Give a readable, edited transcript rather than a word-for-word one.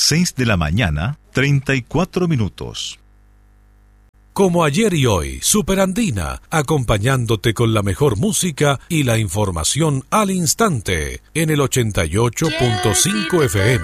6 de la mañana, 34 minutos. Como ayer y hoy, Superandina, acompañándote con la mejor música y la información al instante, en el 88.5 FM.